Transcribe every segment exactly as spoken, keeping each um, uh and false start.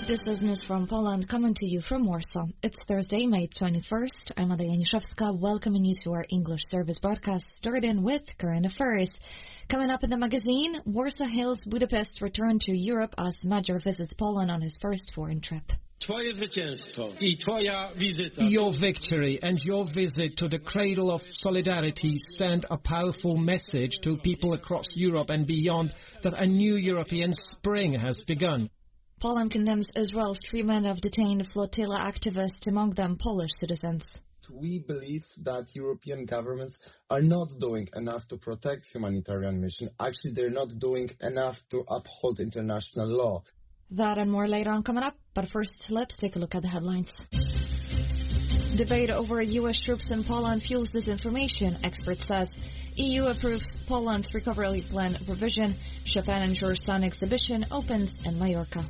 This is news from Poland coming to you from Warsaw. It's Thursday, May twenty-first. I'm Ada Janiszewska, welcoming you to our English service broadcast, starting with current affairs. Coming up in the magazine, Warsaw hails Budapest's return to Europe as Major visits Poland on his first foreign trip. Twoje zwycięstwo I twoja wizyta. Your victory and your visit to the cradle of solidarity send a powerful message to people across Europe and beyond that a new European spring has begun. Poland condemns Israel's treatment of detained flotilla activists, among them Polish citizens. We believe that European governments are not doing enough to protect humanitarian mission. Actually, they're not doing enough to uphold international law. That and more later on coming up, but first let's take a look at the headlines. Debate over U S troops in Poland fuels disinformation, expert says. E U approves Poland's recovery plan provision. Chopin and George Sand exhibition opens in Mallorca.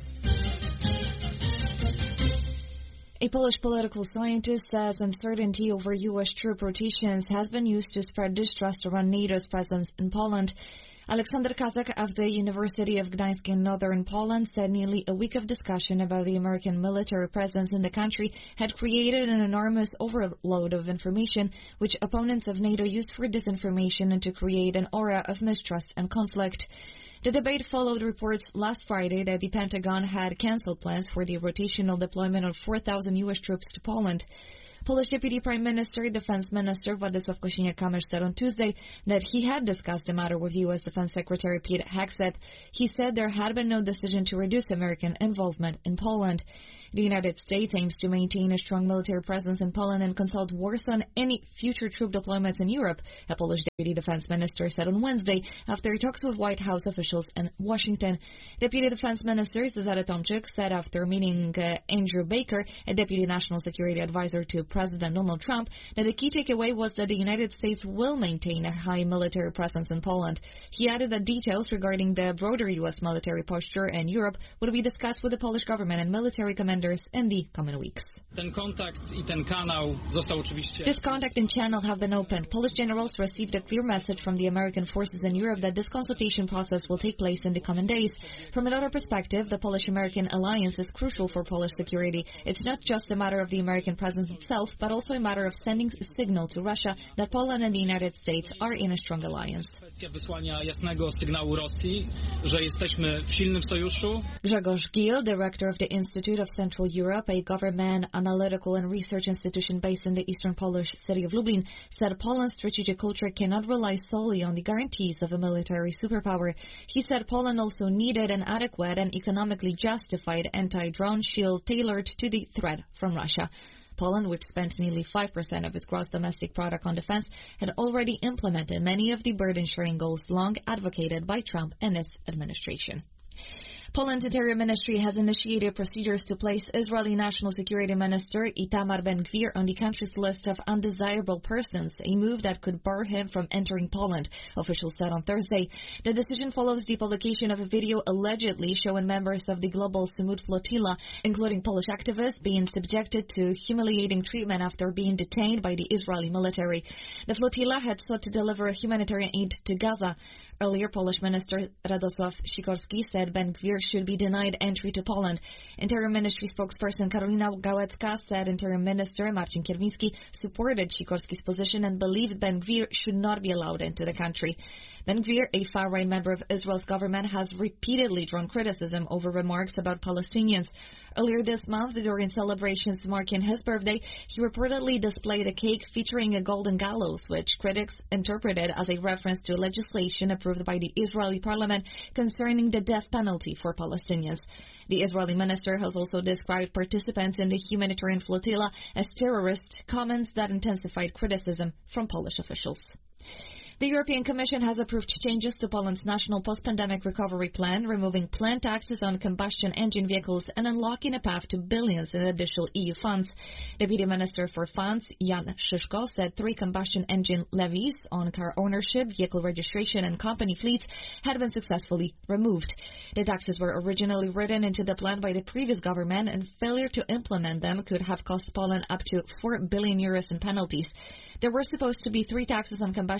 A Polish political scientist says uncertainty over U S troop rotations has been used to spread distrust around NATO's presence in Poland. Aleksander Kazak of the University of Gdańsk in northern Poland said nearly a week of discussion about the American military presence in the country had created an enormous overload of information, which opponents of NATO used for disinformation and to create an aura of mistrust and conflict. The debate followed reports last Friday that the Pentagon had cancelled plans for the rotational deployment of four thousand U S troops to Poland. Polish Deputy Prime Minister, Defense Minister Władysław Kosiniak-Kamysz said on Tuesday that he had discussed the matter with U S Defense Secretary Pete Hegseth. He said there had been no decision to reduce American involvement in Poland. The United States aims to maintain a strong military presence in Poland and consult Warsaw on any future troop deployments in Europe, a Polish Deputy Defense Minister said on Wednesday after talks with White House officials in Washington. Deputy Defense Minister Cezary Tomczyk said after meeting uh, Andrew Baker, a Deputy National Security Advisor to President Donald Trump, that the key takeaway was that the United States will maintain a high military presence in Poland. He added that details regarding the broader U S military posture in Europe would be discussed with the Polish government and military commanders in the coming weeks. Ten kontakt I ten kanał został oczywiście. This contact and channel have been opened. Polish generals received a clear message from the American forces in Europe that this consultation process will take place in the coming days. From another perspective, the Polish-American alliance is crucial for Polish security. It's not just a matter of the American presence itself, but also a matter of sending a signal to Russia that Poland and the United States are in a strong alliance. Kwestia wysłania jasnego sygnału Rosji, że jesteśmy w silnym sojuszu. Grzegorz Gil, director of the Institute of Central Europe, a government analytical and research institution based in the eastern Polish city of Lublin, said Poland's strategic culture cannot rely solely on the guarantees of a military superpower. He said Poland also needed an adequate and economically justified anti-drone shield tailored to the threat from Russia. Poland, which spent nearly five percent of its gross domestic product on defense, had already implemented many of the burden-sharing goals long advocated by Trump and his administration. Poland's Interior Ministry has initiated procedures to place Israeli National Security Minister Itamar Ben-Gvir on the country's list of undesirable persons, a move that could bar him from entering Poland, officials said on Thursday. The decision follows the publication of a video allegedly showing members of the global Sumut flotilla, including Polish activists, being subjected to humiliating treatment after being detained by the Israeli military. The flotilla had sought to deliver humanitarian aid to Gaza. Earlier, Polish Minister Radosław Sikorski said Ben-Gvir should be denied entry to Poland. Interior Ministry spokesperson Karolina Gałecka said Interior Minister Marcin Kierwiński supported Sikorski's position and believed Ben-Gvir should not be allowed into the country. Ben-Gvir, a far-right member of Israel's government, has repeatedly drawn criticism over remarks about Palestinians. Earlier this month, during celebrations marking his birthday, he reportedly displayed a cake featuring a golden gallows, which critics interpreted as a reference to legislation approved by the Israeli parliament concerning the death penalty for Palestinians. The Israeli minister has also described participants in the humanitarian flotilla as terrorists, comments that intensified criticism from Polish officials. The European Commission has approved changes to Poland's national post-pandemic recovery plan, removing planned taxes on combustion engine vehicles and unlocking a path to billions in additional E U funds. Deputy Minister for Funds, Jan Szyszko, said three combustion engine levies on car ownership, vehicle registration and company fleets had been successfully removed. The taxes were originally written into the plan by the previous government, and failure to implement them could have cost Poland up to four billion euros in penalties. There were supposed to be three taxes on combustion engine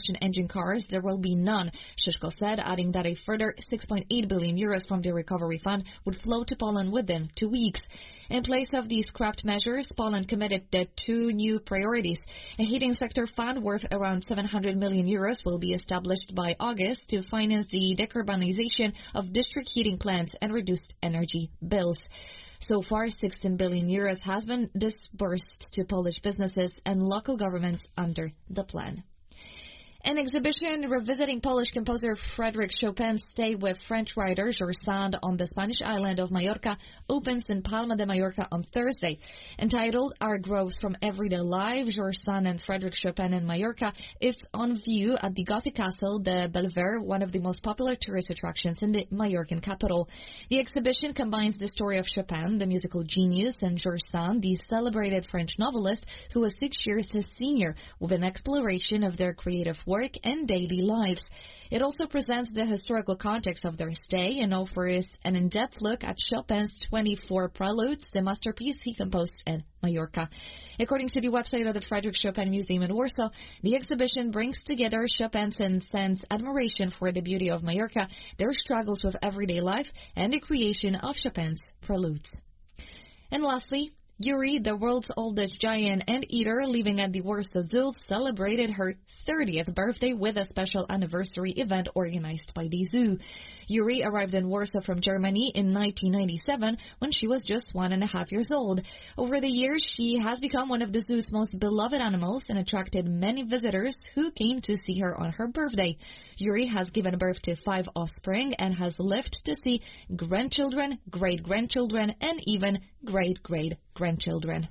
cars, there will be none, Szyszko said, adding that a further six point eight billion euros from the recovery fund would flow to Poland within two weeks. In place of these scrapped measures, Poland committed the two new priorities. A heating sector fund worth around seven hundred million euros will be established by August to finance the decarbonization of district heating plants and reduced energy bills. So far, sixteen billion euros has been disbursed to Polish businesses and local governments under the plan. An exhibition revisiting Polish composer Frédéric Chopin's stay with French writer Georges Sand on the Spanish island of Mallorca opens in Palma de Mallorca on Thursday. Entitled Our Groves from Everyday Life, Georges Sand and Frédéric Chopin in Mallorca is on view at the Gothic Castle de Belver, one of the most popular tourist attractions in the Mallorcan capital. The exhibition combines the story of Chopin, the musical genius, and Georges Sand, the celebrated French novelist who was six years his senior, with an exploration of their creative work and daily lives. It also presents the historical context of their stay and offers an in-depth look at Chopin's twenty-four preludes, the masterpiece he composed in Mallorca. According to the website of the Frédéric Chopin Museum in Warsaw, the exhibition brings together Chopin's and Sand's admiration for the beauty of Mallorca, their struggles with everyday life, and the creation of Chopin's preludes. And lastly, Yuri, the world's oldest giant and eater living at the Warsaw Zoo, celebrated her thirtieth birthday with a special anniversary event organized by the zoo. Yuri arrived in Warsaw from Germany in nineteen ninety-seven when she was just one and a half years old. Over the years, she has become one of the zoo's most beloved animals and attracted many visitors who came to see her on her birthday. Yuri has given birth to five offspring and has lived to see grandchildren, great-grandchildren, and even great-great-grandchildren.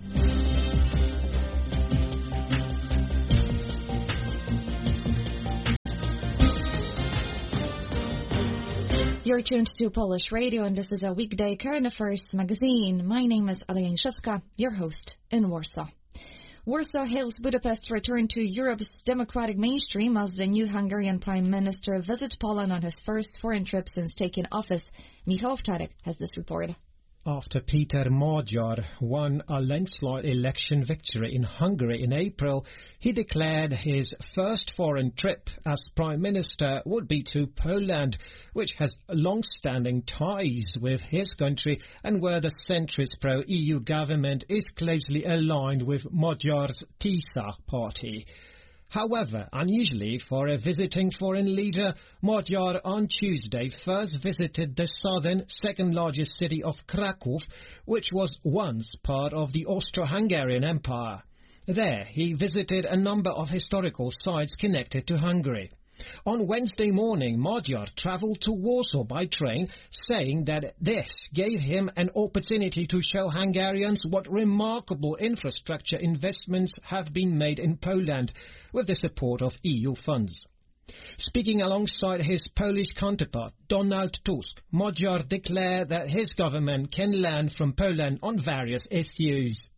You're tuned to Polish Radio, and this is a weekday current affairs magazine. My name is Ada Janiszewska, your host in Warsaw. Warsaw hails Budapest's return to Europe's democratic mainstream as the new Hungarian Prime Minister visits Poland on his first foreign trip since taking office. Michał Owczarek has this report. After Peter Magyar won a landslide election victory in Hungary in April, he declared his first foreign trip as Prime Minister would be to Poland, which has long-standing ties with his country and where the centrist pro-E U government is closely aligned with Magyar's TISA party. However, unusually for a visiting foreign leader, Magyar on Tuesday first visited the southern, second-largest city of Kraków, which was once part of the Austro-Hungarian Empire. There, he visited a number of historical sites connected to Hungary. On Wednesday morning, Magyar travelled to Warsaw by train, saying that this gave him an opportunity to show Hungarians what remarkable infrastructure investments have been made in Poland with the support of E U funds. Speaking alongside his Polish counterpart, Donald Tusk, Magyar declared that his government can learn from Poland on various issues.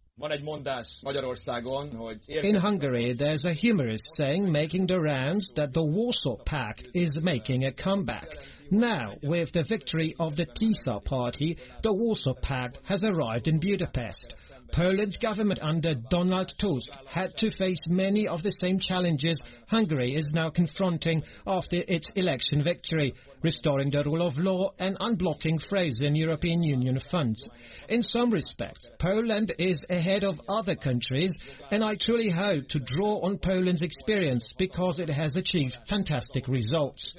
In Hungary, there's a humorous saying making the rounds that the Warsaw Pact is making a comeback. Now, with the victory of the TISA party, the Warsaw Pact has arrived in Budapest. Poland's government under Donald Tusk had to face many of the same challenges Hungary is now confronting after its election victory, restoring the rule of law and unblocking frozen European Union funds. In some respects, Poland is ahead of other countries, and I truly hope to draw on Poland's experience because it has achieved fantastic results.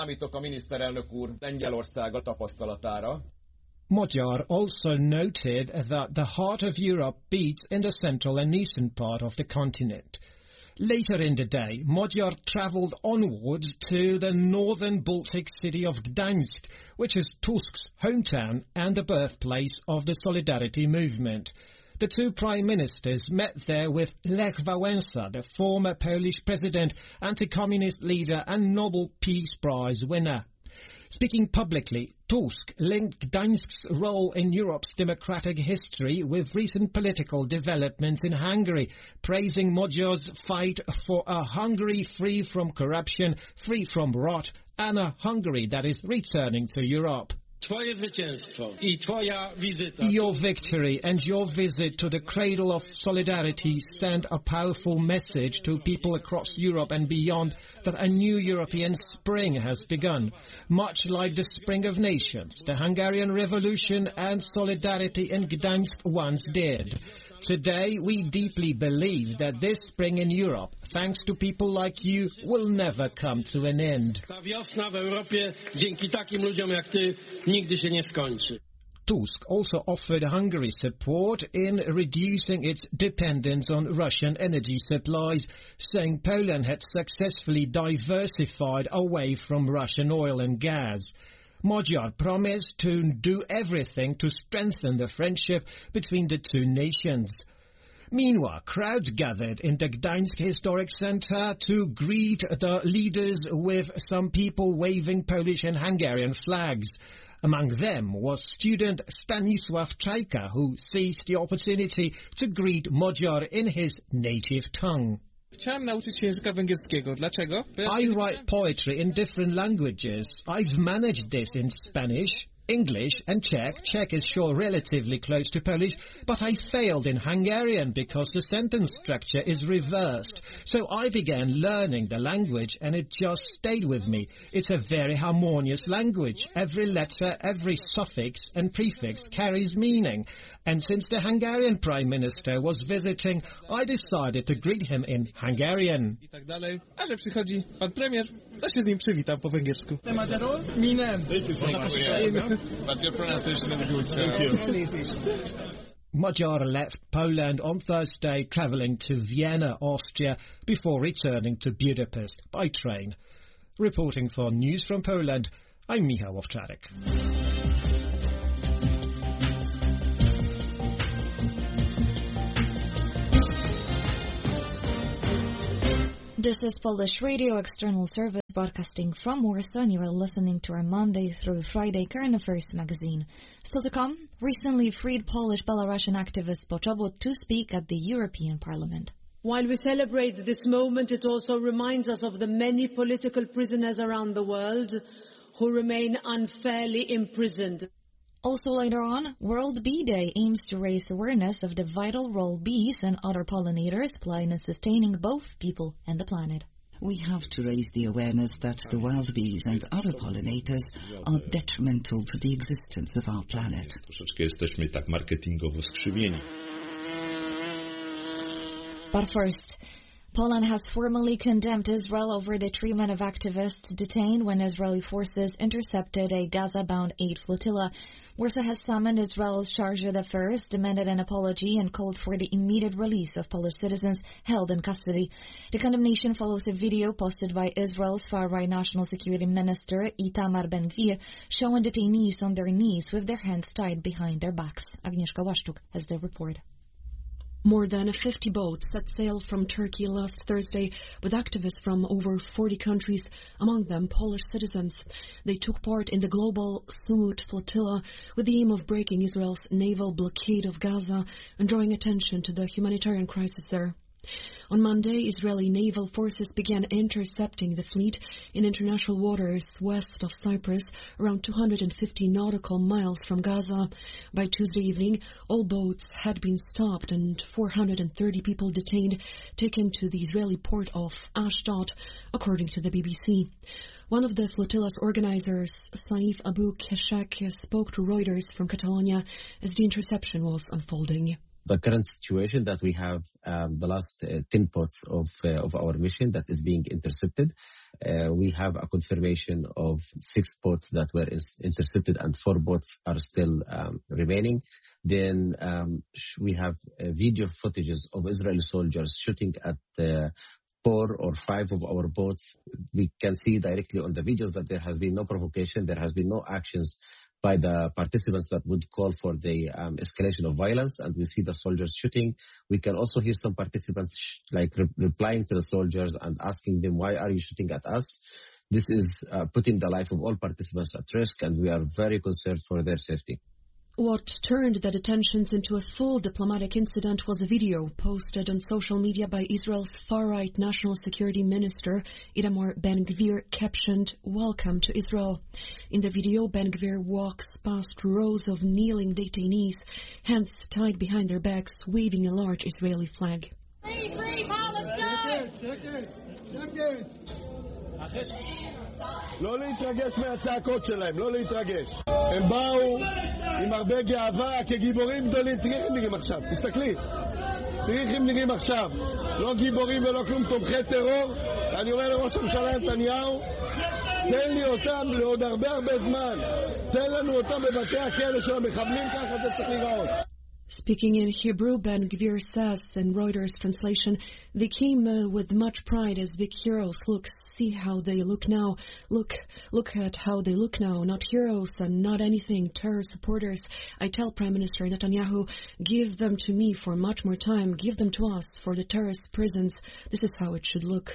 Magyar also noted that the heart of Europe beats in the central and eastern part of the continent. Later in the day, Magyar travelled onwards to the northern Baltic city of Gdańsk, which is Tusk's hometown and the birthplace of the Solidarity movement. The two prime ministers met there with Lech Wałęsa, the former Polish president, anti-communist leader and Nobel Peace Prize winner. Speaking publicly, Tusk linked Gdańsk's role in Europe's democratic history with recent political developments in Hungary, praising Magyar's fight for a Hungary free from corruption, free from rot, and a Hungary that is returning to Europe. Twoje zwycięstwo i twoja wizyta. Your victory and your visit to the cradle of solidarity send a powerful message to people across Europe and beyond that a new European spring has begun. Much like the Spring of Nations, the Hungarian Revolution and solidarity in Gdańsk once did. Today, we deeply believe that this spring in Europe, thanks to people like you, will never come to an end. Ta wiosna w Europie dzięki takim ludziom jak ty nigdy się nie skończy. Tusk also offered Hungary support in reducing its dependence on Russian energy supplies, saying Poland had successfully diversified away from Russian oil and gas. Magyar promised to do everything to strengthen the friendship between the two nations. Meanwhile, crowds gathered in the Gdańsk Historic Centre to greet the leaders, with some people waving Polish and Hungarian flags. Among them was student Stanisław Czajka, who seized the opportunity to greet Magyar in his native tongue. Chciałem nauczyć się języka węgierskiego. Dlaczego? I write poetry in different languages. I've managed this in Spanish, English and Czech. Czech is sure relatively close to Polish, but I failed in Hungarian because the sentence structure is reversed. So I began learning the language and it just stayed with me. It's a very harmonious language. Every letter, every suffix and prefix carries meaning. And since the Hungarian Prime Minister was visiting, I decided to greet him in Hungarian. I tak dalej. A że przychodzi pan premier, to się z nim przywitam po węgiersku. Minem. But your pronunciation is good. Thank you. Magyar left Poland on Thursday, travelling to Vienna, Austria, before returning to Budapest by train. Reporting for News from Poland, I'm Michał Owczarek. This is Polish Radio External Service broadcasting from Warsaw, and you are listening to our Monday through Friday Current Affairs magazine. Still to come, recently freed Polish Belarusian activist Poczobut to speak at the European Parliament. While we celebrate this moment, it also reminds us of the many political prisoners around the world who remain unfairly imprisoned. Also later on, World Bee Day aims to raise awareness of the vital role bees and other pollinators play in sustaining both people and the planet. We have to raise the awareness that the wild bees and other pollinators are detrimental to the existence of our planet. Troszeczkę jesteśmy tak marketingowo skrzywieni. But first, Poland has formally condemned Israel over the treatment of activists detained when Israeli forces intercepted a Gaza-bound aid flotilla. Warsaw has summoned Israel's Chargé d'Affaires, demanded an apology, and called for the immediate release of Polish citizens held in custody. The condemnation follows a video posted by Israel's far-right National Security Minister Itamar Ben-Gvir showing detainees on their knees with their hands tied behind their backs. Agnieszka Łaszczuk has the report. More than fifty boats set sail from Turkey last Thursday with activists from over forty countries, among them Polish citizens. They took part in the global Sumut flotilla with the aim of breaking Israel's naval blockade of Gaza and drawing attention to the humanitarian crisis there. On Monday, Israeli naval forces began intercepting the fleet in international waters west of Cyprus, around two hundred fifty nautical miles from Gaza. By Tuesday evening, all boats had been stopped and four hundred thirty people detained, taken to the Israeli port of Ashdod, according to the B B C. One of the flotilla's organizers, Saif Abu Keshak, spoke to Reuters from Catalonia as the interception was unfolding. The current situation that we have, um, the last uh, ten boats of uh, of our mission that is being intercepted. Uh, we have a confirmation of six boats that were is intercepted and four boats are still um, remaining. Then um, sh- we have uh, video footages of Israeli soldiers shooting at uh, four or five of our boats. We can see directly on the videos that there has been no provocation, there has been no actions by the participants that would call for the um, escalation of violence, and we see the soldiers shooting. We can also hear some participants sh- like re- replying to the soldiers and asking them, why are you shooting at us? This is uh, putting the life of all participants at risk, and we are very concerned for their safety. What turned the detentions into a full diplomatic incident was a video posted on social media by Israel's far-right National Security Minister Itamar Ben-Gvir, captioned, "Welcome to Israel." In the video, Ben-Gvir walks past rows of kneeling detainees, hands tied behind their backs, waving a large Israeli flag. Free, free Palestine! לא להתרגש מהצעקות שלהם, לא להתרגש. הם באו עם הרבה גאווה כגיבורים גדולים. תראי איך הם נראים עכשיו, תסתכלי. תראי איך הם נראים עכשיו. לא גיבורים ולא כלום, תומכי טרור. אני אומר לראש הממשלה נתניהו, תן לי אותם לעוד הרבה הרבה זמן. תן לנו אותם בבתי הכלא של המחבלים, ככה זה צריך להיראות. Speaking in Hebrew, Ben-Gvir says, in Reuters translation, "They came uh, with much pride as big heroes. Look, see how they look now. Look, look at how they look now. Not heroes and not anything, terror supporters. I tell Prime Minister Netanyahu, give them to me for much more time. Give them to us for the terrorist prisons. This is how it should look."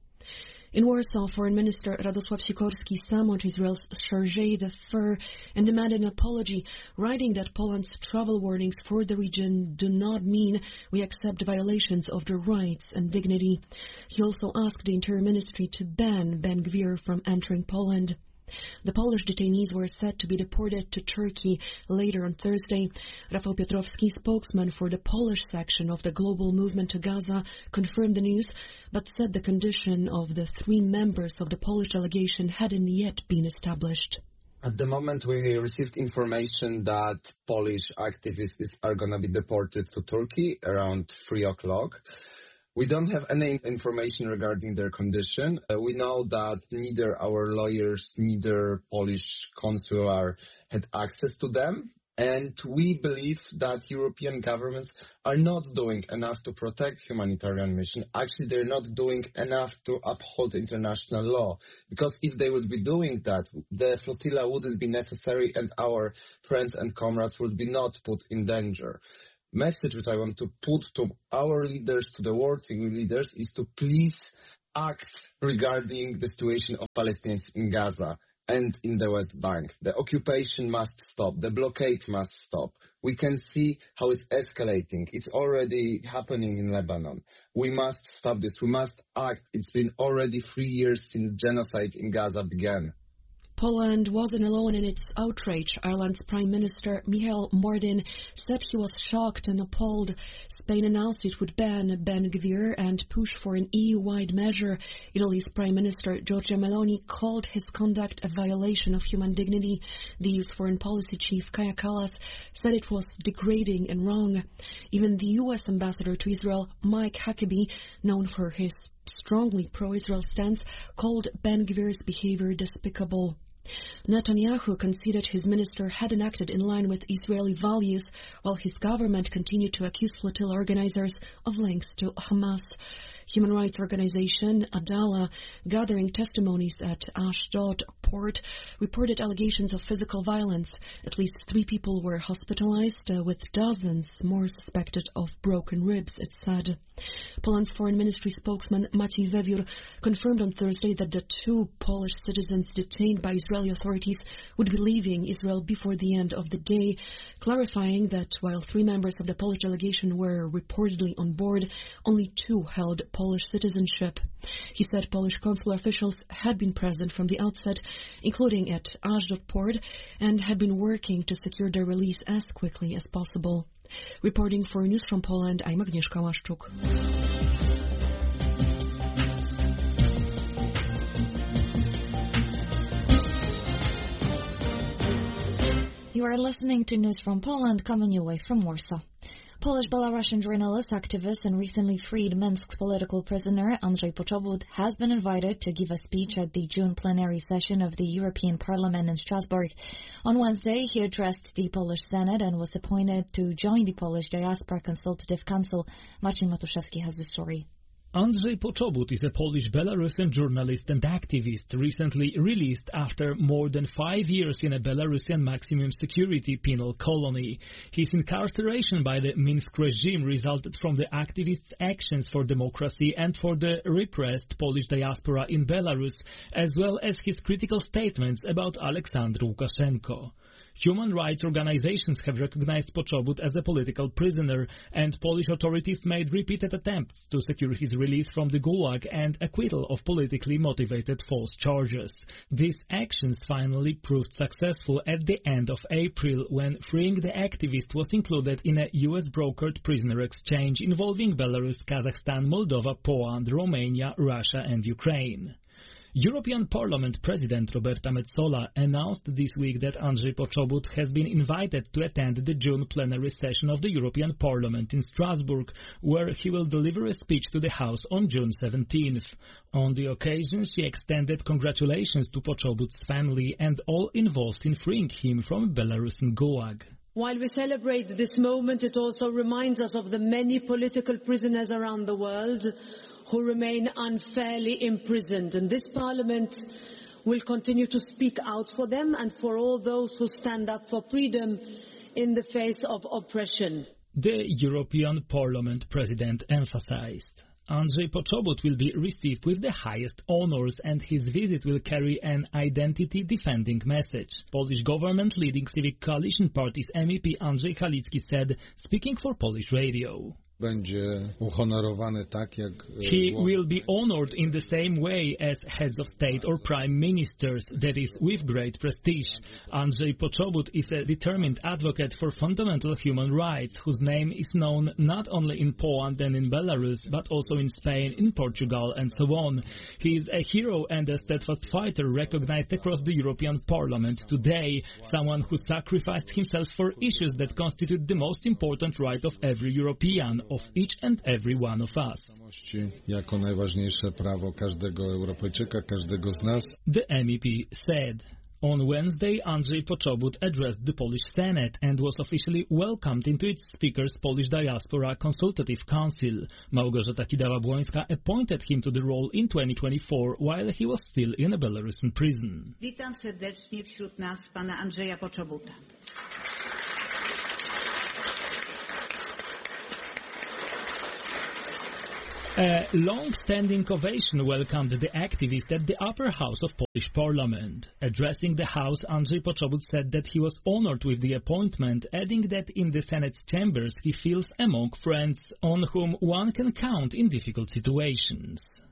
In Warsaw, Foreign Minister Radosław Sikorski summoned Israel's Chargé d'Affaires and demanded an apology, writing that Poland's travel warnings for the region do not mean we accept violations of their rights and dignity. He also asked the Interior Ministry to ban Ben-Gvir from entering Poland. The Polish detainees were set to be deported to Turkey later on Thursday. Rafał Piotrowski, spokesman for the Polish section of the global movement to Gaza, confirmed the news, but said the condition of the three members of the Polish delegation hadn't yet been established. At the moment, we received information that Polish activists are going to be deported to Turkey around three o'clock. We don't have any information regarding their condition. Uh, we know that neither our lawyers, neither Polish consular had access to them. And we believe that European governments are not doing enough to protect humanitarian mission. Actually, they're not doing enough to uphold international law. Because if they would be doing that, the flotilla wouldn't be necessary and our friends and comrades would be not put in danger. Message which I want to put to our leaders, to the world leaders, is to please act regarding the situation of Palestinians in Gaza and in the West Bank. The occupation must stop. The blockade must stop. We can see how it's escalating. It's already happening in Lebanon. We must stop this. We must act. It's been already three years since genocide in Gaza began. Poland wasn't alone in its outrage. Ireland's Prime Minister Michael Martin said he was shocked and appalled. Spain announced it would ban Ben-Gvir and push for an E U-wide measure. Italy's Prime Minister Giorgia Meloni called his conduct a violation of human dignity. The E U's foreign policy chief Kaja Kallas said it was degrading and wrong. Even the U S ambassador to Israel, Mike Huckabee, known for his strongly pro-Israel stance, called Ben-Gvir's behavior despicable. Netanyahu conceded his minister hadn't acted in line with Israeli values, while his government continued to accuse flotilla organizers of links to Hamas. Human rights organization Adala, gathering testimonies at Ashdod port, reported allegations of physical violence. At least three people were hospitalized, uh, with dozens more suspected of broken ribs, it said. Poland's foreign ministry spokesman Maciej Wiewiór confirmed on Thursday that the two Polish citizens detained by Israeli authorities would be leaving Israel before the end of the day, clarifying that while three members of the Polish delegation were reportedly on board, only two held Polish citizenship. He said Polish consular officials had been present from the outset, including at Ashdod port, and had been working to secure their release as quickly as possible. Reporting for News from Poland, I'm Agnieszka Łaszczuk. You are listening to News from Poland, coming your way from Warsaw. Polish-Belarusian journalist, activist, and recently freed Minsk's political prisoner Andrzej Poczobut has been invited to give a speech at the June plenary session of the European Parliament in Strasbourg. On Wednesday, he addressed the Polish Senate and was appointed to join the Polish Diaspora Consultative Council. Marcin Matuszewski has the story. Andrzej Poczobut is a Polish-Belarusian journalist and activist recently released after more than five years in a Belarusian maximum security penal colony. His incarceration by the Minsk regime resulted from the activist's actions for democracy and for the repressed Polish diaspora in Belarus, as well as his critical statements about Alexander Lukashenko. Human rights organizations have recognized Poczobut as a political prisoner, and Polish authorities made repeated attempts to secure his release from the Gulag and acquittal of politically motivated false charges. These actions finally proved successful at the end of April, when freeing the activist was included in a U S-brokered prisoner exchange involving Belarus, Kazakhstan, Moldova, Poland, Romania, Russia and Ukraine. European Parliament President Roberta Metsola announced this week that Andrzej Poczobut has been invited to attend the June plenary session of the European Parliament in Strasbourg, where he will deliver a speech to the House on June seventeenth. On the occasion, she extended congratulations to Poczobut's family and all involved in freeing him from Belarusian Gulag. While we celebrate this moment, it also reminds us of the many political prisoners around the world who remain unfairly imprisoned. And this Parliament will continue to speak out for them and for all those who stand up for freedom in the face of oppression. The European Parliament President emphasized. Andrzej Poczobut will be received with the highest honors, and his visit will carry an identity-defending message. Polish government-leading Civic Coalition Party's M E P Andrzej Halicki said, speaking for Polish radio. He will be honored in the same way as heads of state or prime ministers, that is, with great prestige. Andrzej Poczobut is a determined advocate for fundamental human rights, whose name is known not only in Poland and in Belarus, but also in Spain, in Portugal, and so on. He is a hero and a steadfast fighter recognized across the European Parliament today, someone who sacrificed himself for issues that constitute the most important right of every European, of each and every one of us. The M E P said. On Wednesday, Andrzej Poczobut addressed the Polish Senate and was officially welcomed into its Speaker's Polish Diaspora Consultative Council. Małgorzata Kidawa-Błońska appointed him to the role in twenty twenty-four while he was still in a Belarusian prison. Witam serdecznie wśród nas pana Andrzeja Poczobuta. A long-standing ovation welcomed the activist at the upper house of Polish Parliament. Addressing the House, Andrzej Poczobut said that he was honored with the appointment, adding that in the Senate's chambers he feels among friends on whom one can count in difficult situations.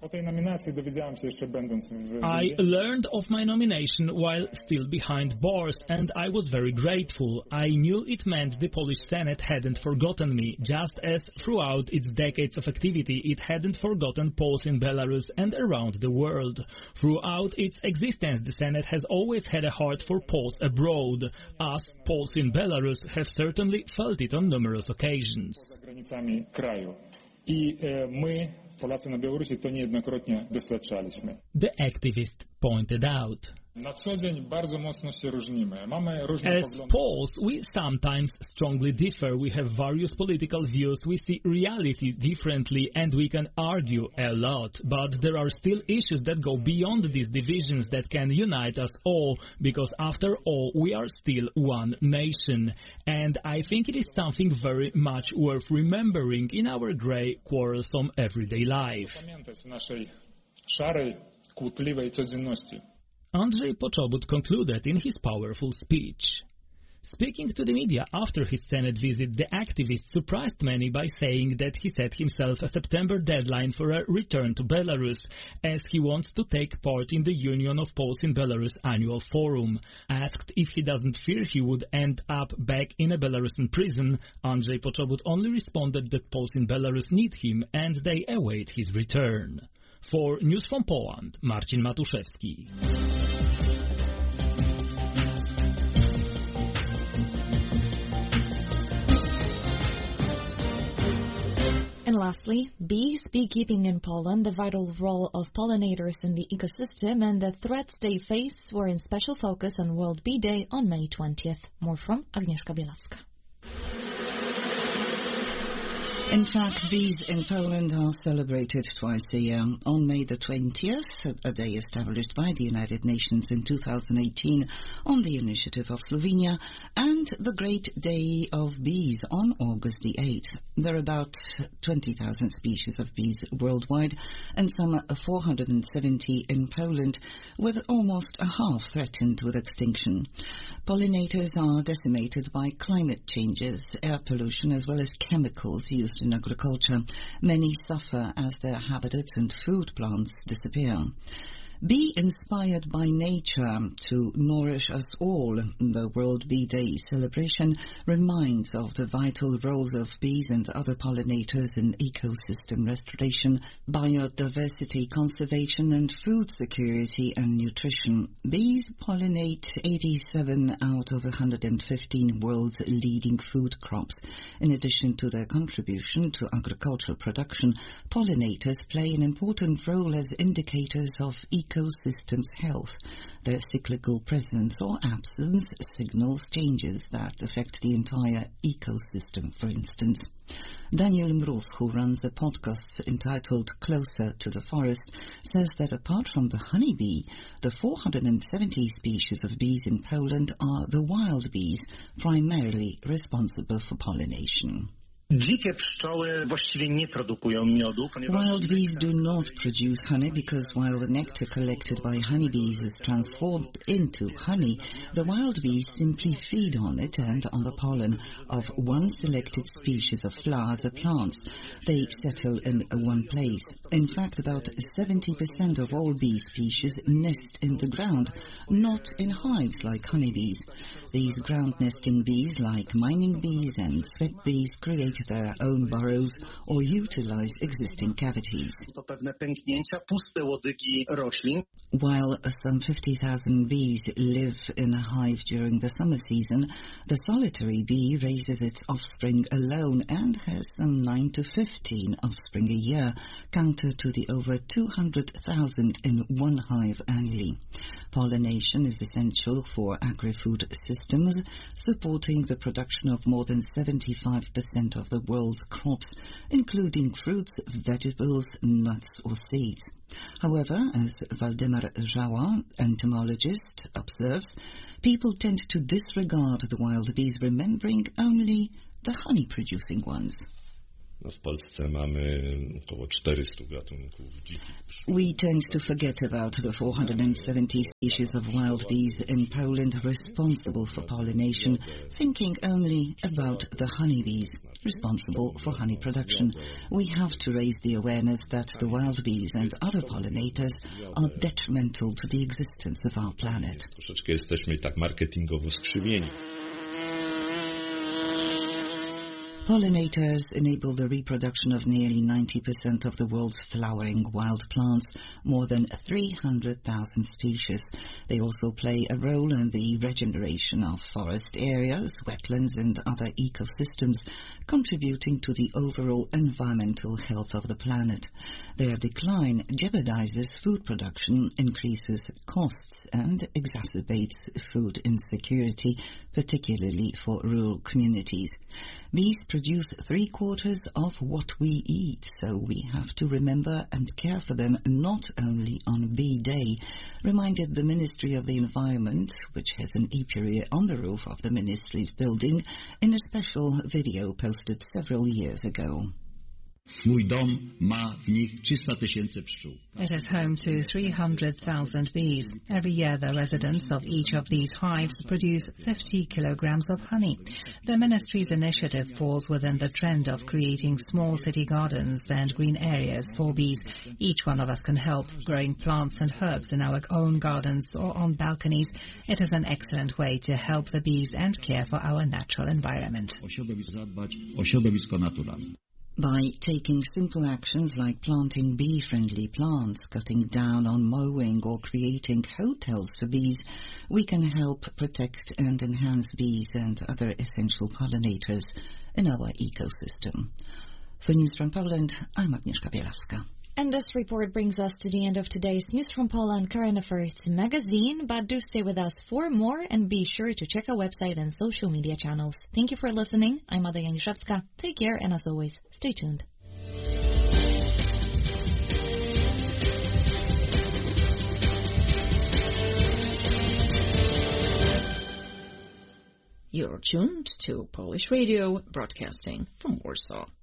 I learned of my nomination while still behind bars, and I was very grateful. I knew it meant the Polish Senate hadn't forgotten me, just as throughout its decades of activity it hadn't forgotten Poles in Belarus and around the world. Throughout its existence, the Senate has always had a heart for Poles abroad. Us, Poles in Belarus, have certainly felt it on numerous occasions. The activist pointed out. As Poles, we sometimes strongly differ. We have various political views, we see reality differently, and we can argue a lot. But there are still issues that go beyond these divisions that can unite us all, because after all, we are still one nation. And I think it is something very much worth remembering in our grey, quarrelsome everyday life. Andrzej Poczobut concluded in his powerful speech. Speaking to the media after his Senate visit, the activist surprised many by saying that he set himself a September deadline for a return to Belarus, as he wants to take part in the Union of Poles in Belarus annual forum. Asked if he doesn't fear he would end up back in a Belarusian prison, Andrzej Poczobut only responded that Poles in Belarus need him and they await his return. For News from Poland, Marcin Matuszewski. And lastly, bees, beekeeping in Poland, the vital role of pollinators in the ecosystem, and the threats they face were in special focus on World Bee Day on May twentieth. More from Agnieszka Bielawska. In fact, bees in Poland are celebrated twice a year. On May the twentieth, a day established by the United Nations in two thousand eighteen on the initiative of Slovenia, and the Great Day of Bees on August the eighth. There are about twenty thousand species of bees worldwide and some four hundred seventy in Poland, with almost a half threatened with extinction. Pollinators are decimated by climate changes, air pollution, as well as chemicals used in agriculture. Many suffer as their habitats and food plants disappear. Be inspired by nature to nourish us all. The World Bee Day celebration reminds of the vital roles of bees and other pollinators in ecosystem restoration, biodiversity conservation, and food security and nutrition. Bees pollinate eighty-seven out of one hundred fifteen world's leading food crops. In addition to their contribution to agricultural production, pollinators play an important role as indicators of ecosystem ecosystem's health. Their cyclical presence or absence signals changes that affect the entire ecosystem, for instance. Daniel Mróz, who runs a podcast entitled Closer to the Forest, says that apart from the honeybee, the four hundred seventy species of bees in Poland are the wild bees, primarily responsible for pollination. Dzikie pszczoły właściwie nie produkują miodu, ponieważ... Wild bees do not produce honey because while the nectar collected by honeybees is transformed into honey, the wild bees simply feed on it and on the pollen of one selected species of flowers or plants. They settle in one place. In fact, about seventy percent of all bee species nest in the ground, not in hives like honeybees. These ground-nesting bees, like mining bees and sweat bees, create their own burrows or utilize existing cavities. While some fifty thousand bees live in a hive during the summer season, the solitary bee raises its offspring alone and has some nine to fifteen offspring a year, counter to the over two hundred thousand in one hive annually. Pollination is essential for agri-food systems, supporting the production of more than seventy-five percent of the world's crops, including fruits, vegetables, nuts or seeds. However, as Waldemar Żała, entomologist, observes, people tend to disregard the wild bees, remembering only the honey-producing ones. W Polsce mamy około czterystu gatunków dzikich pszczół. We tend to forget about the four hundred seventy species of wild bees in Poland responsible for pollination, thinking only about the honeybees responsible for honey production. We have to raise the awareness that the wild bees and other pollinators are detrimental to the existence of our planet. Troszeczkę jesteśmy tak marketingowo skrzywieni. Pollinators enable the reproduction of nearly ninety percent of the world's flowering wild plants, more than three hundred thousand species. They also play a role in the regeneration of forest areas, wetlands and other ecosystems, contributing to the overall environmental health of the planet. Their decline jeopardizes food production, increases costs and exacerbates food insecurity, particularly for rural communities. Bees produce three-quarters of what we eat, so we have to remember and care for them not only on Bee Day, reminded the Ministry of the Environment, which has an apiary on the roof of the ministry's building, in a special video posted several years ago. Mój dom ma w nich trzysta tysięcy pszczół. It is home to three hundred thousand bees. Every year the residents of each of these hives produce fifty kilograms of honey. The ministry's initiative falls within the trend of creating small city gardens and green areas for bees. Each one of us can help, growing plants and herbs in our own gardens or on balconies. It is an excellent way to help the bees and care for our natural environment. O środowisko naturalne. By taking simple actions like planting bee-friendly plants, cutting down on mowing or creating hotels for bees, we can help protect and enhance bees and other essential pollinators in our ecosystem. For News from Poland, I'm Agnieszka Bielawska. And this report brings us to the end of today's News from Poland Current Affairs magazine, but do stay with us for more and be sure to check our website and social media channels. Thank you for listening. I'm Ada Janiszewska. Take care, and as always, stay tuned. You're tuned to Polish Radio, broadcasting from Warsaw.